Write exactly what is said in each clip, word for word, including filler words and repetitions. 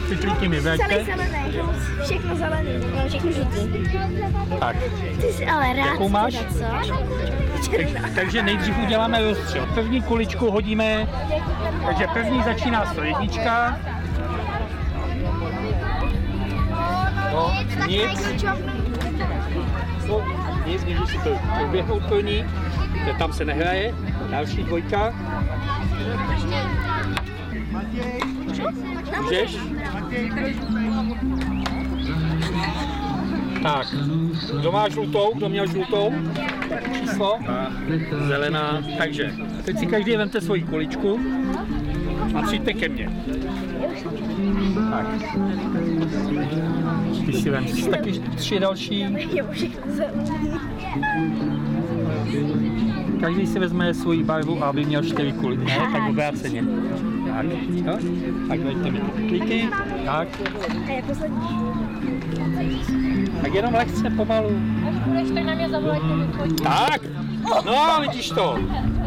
Citlíky mi veďte. Celý zelený, všechno zelený, no, všechno žlutý. Tak. Ty jsi ale rád. Jakou máš? Teda, co? Tak, takže nejdřív uděláme rozstřel. První kuličku hodíme, takže první začíná sto jednička. No, nic. No, nic, můžu si to uběhnout první. Tam se nehraje. Další dvojka. Můžeš? Tak, kdo má žlutou, kdo měl žlutou? Číslo? Zelená. Takže, teď si každý vemte svoji kuličku a přijďte ke mně. Tak. Ty si vem taky tři další. Každý si vezme svoji barvu, aby měl čtyři kuličky. Ne, tak obráceně. Tak, jo? Tak dejte mi ty kliky. Tak. Tak jenom lehce pomalu. Tak! No, vidíš to.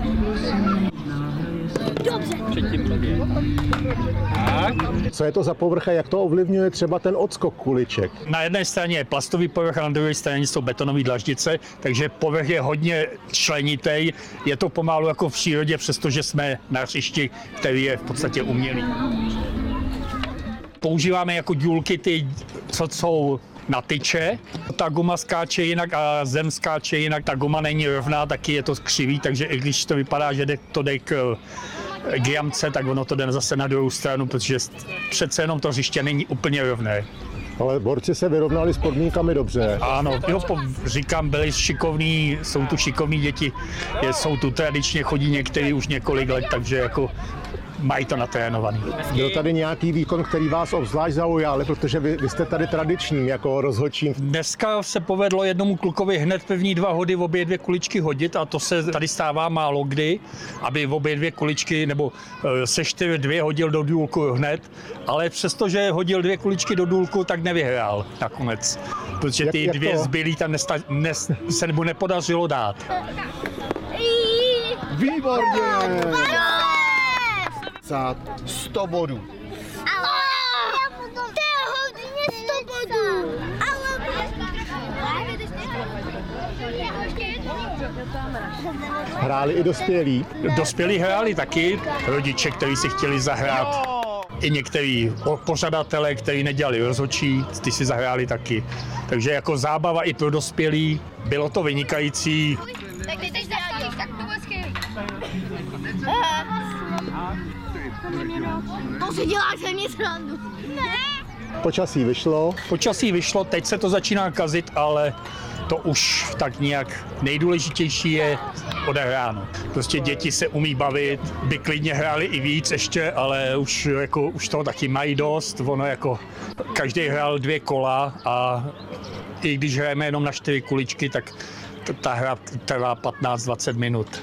Dobře. Předtím blbě. Tak. Co je to za povrch a jak to ovlivňuje třeba ten odskok kuliček? Na jedné straně je plastový povrch a na druhé straně jsou betonové dlaždice, takže povrch je hodně členitý. Je to pomalu jako v přírodě, přestože jsme na hřišti, který je v podstatě umělý. Používáme jako důlky ty, co jsou na tyče. Ta guma skáče jinak a zem skáče jinak. Ta guma není rovná, taky je to křivý, takže i když to vypadá, že to jde k k jamce, tak ono to jde zase na druhou stranu, protože přece jenom to hřiště není úplně rovné. Ale borci se vyrovnali s podmínkami dobře. Ano, jo, po, říkám, byli šikovní, jsou tu šikovní děti, je, jsou tu tradičně, chodí některý už několik let, takže jako mají to natrénovaný. Byl tady nějaký výkon, který vás obzvlášť zaujal, protože vy, vy jste tady tradičním jako rozhodčím. Dneska se povedlo jednomu klukovi hned první dva hody v obě dvě kuličky hodit a to se tady stává málo kdy, aby v obě dvě kuličky nebo se čtyři dvě hodil do důlku hned, ale přestože hodil dvě kuličky do důlku, tak nevyhrál nakonec, protože ty jak, jak dvě to? zbylý tam nesta, nes, se mu nepodařilo dát. Výborně! Za sto bodů. Ale to je hodně sto bodů. Hráli i dospělí. Dospělí hráli taky, rodiče, kteří si chtěli zahrát. I některý pořadatelé, kteří nedělali rozhodčí, ty si zahráli taky. Takže jako zábava i pro dospělí, bylo to vynikající. Tak ty teď zahrádíš, tak to bude skvělý. To si děláš ze mě srandu. Ne. Počasí vyšlo. Počasí vyšlo, teď se to začíná kazit, ale to už tak nějak nejdůležitější je odehráno. Prostě děti se umí bavit, by klidně hráli i víc ještě, ale už, jako, už toho taky mají dost. Ono jako každý hrál dvě kola a i když hrajeme jenom na čtyři kuličky, tak ta hra trvá patnáct dvacet minut.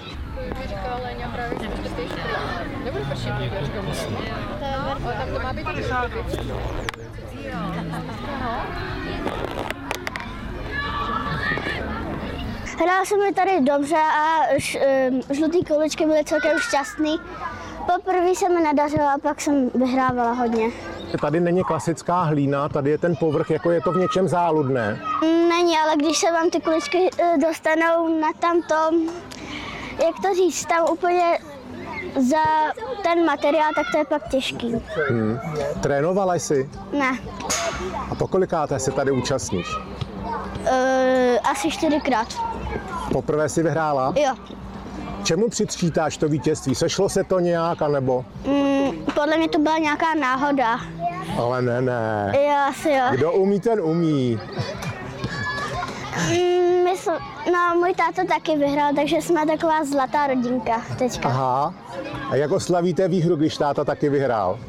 Hrál se mi tady dobře a ž, um, žlutý kuličky byly celkem šťastný. Poprvé se mi nedařilo a pak jsem vyhrávala hodně. Tady není klasická hlína, tady je ten povrch, jako je to v něčem záludné. Není, ale když se vám ty kuličky uh, dostanou na tamto, jak to říct, tam úplně za ten materiál, tak to je pak těžký. Hmm. Trénovala jsi? Ne, A pokolikáté se tady účastníš? uh, asi čtyřikrát. Poprvé si vyhrála? Jo. Čemu přičítáš to vítězství? Sešlo se to nějak, anebo? Mm, podle mě to byla nějaká náhoda. Ale ne, ne. Jo, asi jo. Kdo umí, ten umí. Mm, my jsme, no, můj táta taky vyhrál, takže jsme taková zlatá rodinka teďka. Aha. A jak oslavíte výhru, když táta taky vyhrál?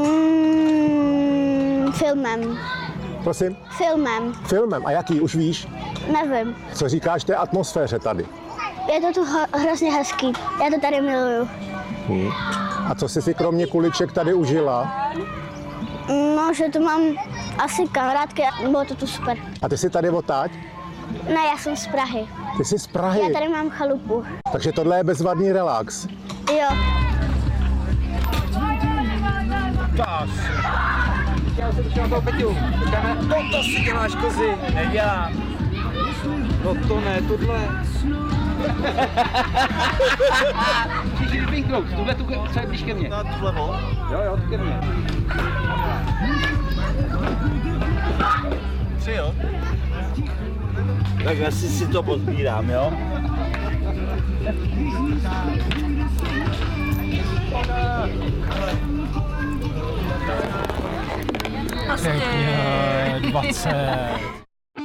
Mm, filmem. Prosím? Filmem. Filmem. A jaký, už víš? Nevím. Co říkáš té atmosféře tady? Je to tu ho- hrozně hezký. Já to tady miluju. Hmm. A co jsi si kromě kuliček tady užila? No, že tu mám asi kamarádky a bylo to tu super. A ty jsi tady odtáď? Ne, já jsem z Prahy. Ty jsi z Prahy. Já tady mám chalupu. Takže tohle je bezvadný relax. Jo. Tak. Já se točím na toho Peťu. No to si děláš kozy. Nedělám. No to ne, tohle. Můžeš jít vypínknout, tuhle tu, co je blíž ke mně. Na vlevo? Jo, jo, tu ke mně. Tři, jo? Tak asi si to pozbírám, jo? Pěkně, dvacet.